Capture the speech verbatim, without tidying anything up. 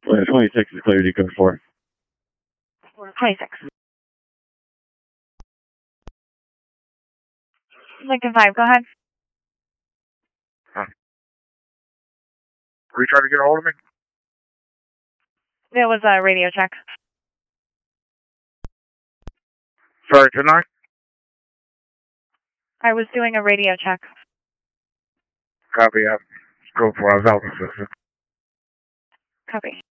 Uh, twenty-six is clear, you code four. twenty-six. Lincoln five, go ahead. Huh. Were you trying to get a hold of me? It was a radio check. Sorry, tonight? I was doing a radio check. Copy, I'm code four. I was out in the system. Copy.